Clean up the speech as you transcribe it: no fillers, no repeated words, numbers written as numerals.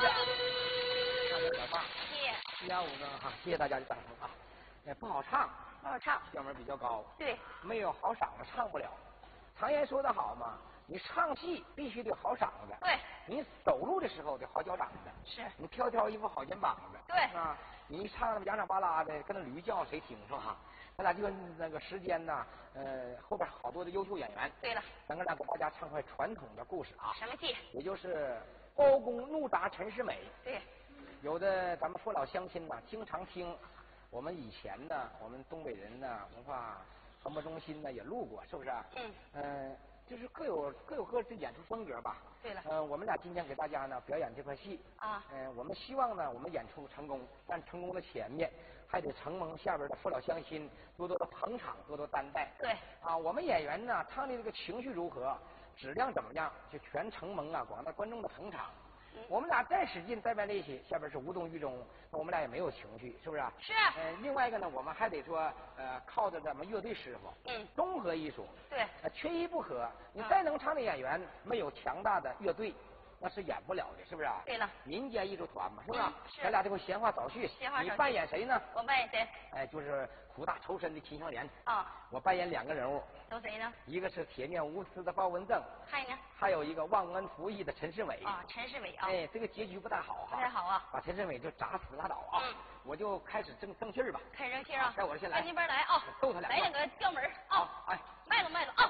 唱得很棒。125呢哈，谢谢大家的掌声啊。不好唱，调门比较高。 对， 没有好嗓子唱不了。常言说得好嘛，你唱戏必须得好嗓子。 对， 你走路的时候得好脚掌子。 是， 你挑衣服好肩膀子。 对啊，你一唱那么洋巴拉的，跟那驴叫谁听是吧？咱俩就那个时间呢，后边好多的优秀演员。 对了， 咱哥俩给大家唱块传统的故事啊。 什么戏？ 也就是包公怒铡陈世美。 对， 有的咱们父老乡亲呢，经常听。我们以前呢，我们东北人呢，文化传播中心呢也录过，是不是？就是各有各的演出风格吧。 对了。 我们俩今天给大家呢表演这块戏啊。 我们希望呢，我们演出成功，但成功的前面还得承蒙下边的父老乡亲多多的捧场，多多担待。 对。 啊，我们演员呢唱的这个情绪如何，质量怎么样，就全承蒙啊广大观众的捧场。我们俩再使劲再卖力气，下边是无动于衷，那我们俩也没有情绪，是不是？ 是。 另外一个呢，我们还得说，靠着咱们乐队师傅，综合艺术， 对， 缺一不可。你再能唱的演员，没有强大的乐队，那是演不了的，是不是？ 对了， 民间艺术团嘛，是吧？ 是。 咱俩这回闲话早叙，你扮演谁呢？ 我扮演谁？ 就是苦大仇深的秦香莲。 啊。 我扮演2个人物。 都谁呢？ 一个是铁面无私的包文正，还有一个忘恩负义的陈世美。 啊，陈世美啊。 这个结局不太好哈。 不太好啊。 把陈世美就铡死拉倒啊。我就开始争气儿吧。 开始争气啊！ 该我先来。 赶紧边来啊！ 逗他俩。 来2个调门啊！ 哎， 卖了啊！